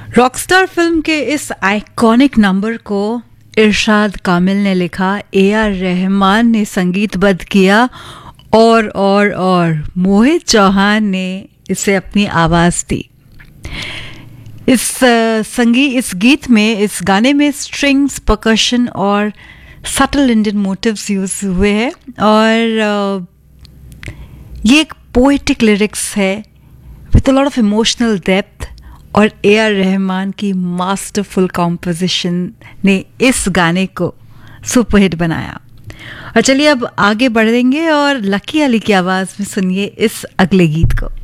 Rockstar film के इस iconic number को इरशाद कामिल ने लिखा, ए.आर. रहमान ने संगीतबद्ध किया और मोहित चौहान ने इसे अपनी आवाज़ दी। इस गीत में, इस गाने में स्ट्रिंग्स, परकशन और सटल इंडियन मोटिव्स यूज हुए हैं और ये एक पोएटिक लिरिक्स है with a lot of emotional depth और ए.आर. रहमान की मास्टरफुल कॉम्पोजिशन ने इस गाने को सुपरहिट बनाया। और चलिए अब आगे बढ़ेंगे और लकी अली की आवाज़ में सुनिए इस अगले गीत को।